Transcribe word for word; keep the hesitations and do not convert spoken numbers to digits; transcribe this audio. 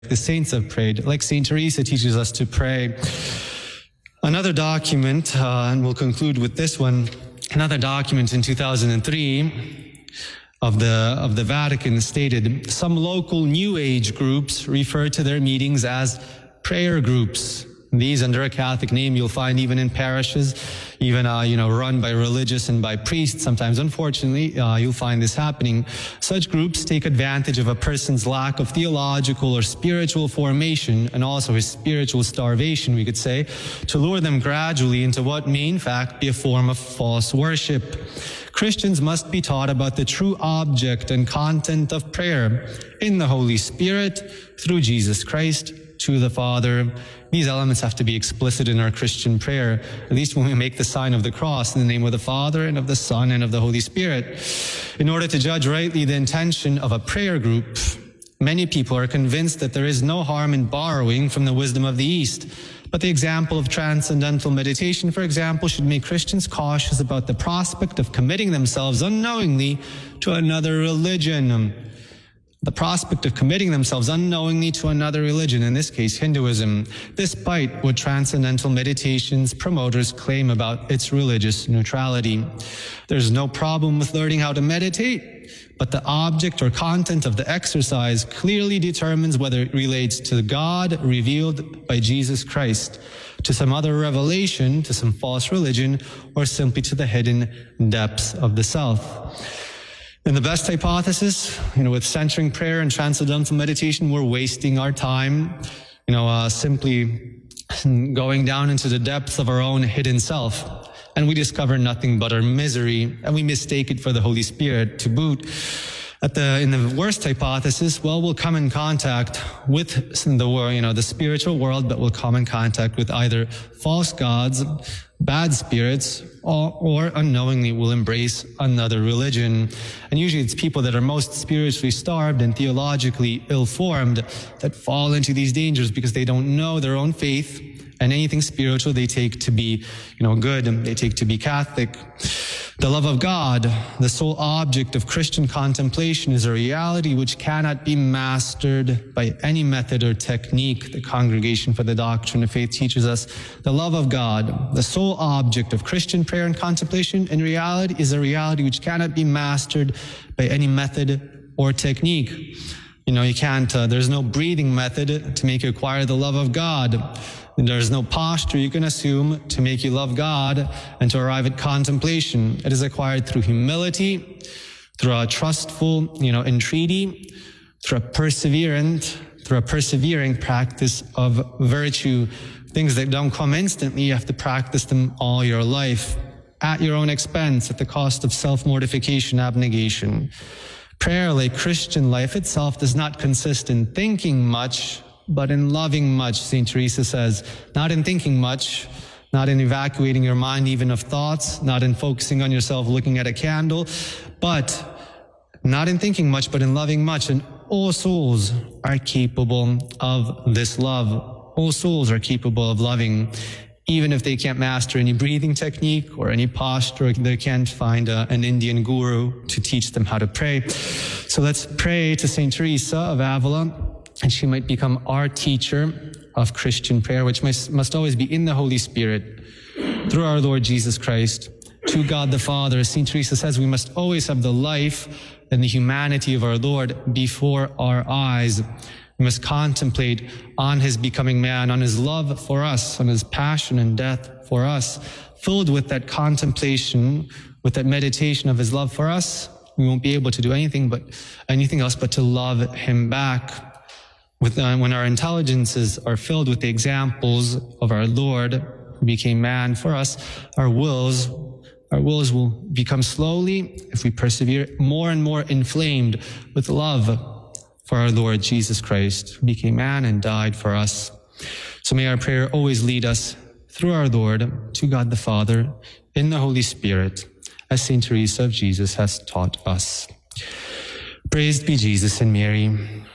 the saints have prayed, like Saint Teresa teaches us to pray. Another document, uh, and we'll conclude with this one, another document in two thousand three of the, of the Vatican stated, some local New Age groups refer to their meetings as prayer groups. These, under a Catholic name, you'll find even in parishes, even, uh, you know, run by religious and by priests. Sometimes, unfortunately, uh, you'll find this happening. Such groups take advantage of a person's lack of theological or spiritual formation, and also his spiritual starvation, we could say, to lure them gradually into what may, in fact, be a form of false worship. Christians must be taught about the true object and content of prayer in the Holy Spirit through Jesus Christ to the Father. These elements have to be explicit in our Christian prayer, at least when we make the sign of the cross in the name of the Father and of the Son and of the Holy Spirit. In order to judge rightly the intention of a prayer group, many people are convinced that there is no harm in borrowing from the wisdom of the East. But the example of transcendental meditation, for example, should make Christians cautious about the prospect of committing themselves unknowingly to another religion. The prospect of committing themselves unknowingly to another religion, in this case Hinduism, despite what transcendental meditation's promoters claim about its religious neutrality. There's no problem with learning how to meditate, but the object or content of the exercise clearly determines whether it relates to God revealed by Jesus Christ, to some other revelation, to some false religion, or simply to the hidden depths of the self. In the best hypothesis, you know, with centering prayer and transcendental meditation, we're wasting our time, you know, uh, simply going down into the depths of our own hidden self. And we discover nothing but our misery, and we mistake it for the Holy Spirit to boot. At the, in the worst hypothesis, well, we'll come in contact with the world, you know, the spiritual world, but we'll come in contact with either false gods, bad spirits, or, or unknowingly will embrace another religion. And usually it's people that are most spiritually starved and theologically ill-formed that fall into these dangers because they don't know their own faith, and anything spiritual they take to be, you know, good, they take to be Catholic. The love of God, the sole object of Christian contemplation, is a reality which cannot be mastered by any method or technique. The Congregation for the Doctrine of Faith teaches us the love of God, the sole object of Christian prayer and contemplation, in reality is a reality which cannot be mastered by any method or technique. You know, you can't, uh, there's no breathing method to make you acquire the love of God. There's no posture you can assume to make you love God and to arrive at contemplation. It is acquired through humility, through a trustful, you know, entreaty, through a perseverant, through a persevering practice of virtue. Things that don't come instantly, you have to practice them all your life, at your own expense, at the cost of self-mortification, abnegation. Prayer, like Christian life itself, does not consist in thinking much, but in loving much, Saint Teresa says. Not in thinking much, not in evacuating your mind even of thoughts, not in focusing on yourself looking at a candle, but not in thinking much, but in loving much. And all souls are capable of this love. All souls are capable of loving, even if they can't master any breathing technique or any posture. They can't find a, an Indian guru to teach them how to pray. So let's pray to Saint Teresa of Avila, and she might become our teacher of Christian prayer, which must, must always be in the Holy Spirit, through our Lord Jesus Christ, to God the Father. As Saint Teresa says, we must always have the life and the humanity of our Lord before our eyes. We must contemplate on his becoming man, on his love for us, on his passion and death for us. Filled with that contemplation, with that meditation of his love for us, we won't be able to do anything but anything else but to love him back. With, uh, when our intelligences are filled with the examples of our Lord who became man for us, our wills, our wills will become slowly, if we persevere, more and more inflamed with love for our Lord Jesus Christ, who became man and died for us. So may our prayer always lead us through our Lord to God the Father in the Holy Spirit, as Saint Teresa of Jesus has taught us. Praised be Jesus and Mary.